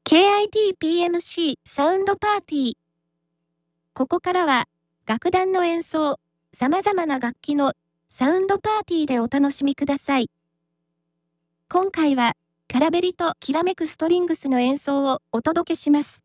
KIT-PMC サウンドパーティー。ここからは、楽団の演奏、様々な楽器のサウンドパーティーでお楽しみください。今回は、カラベリときらめくストリングスの演奏をお届けします。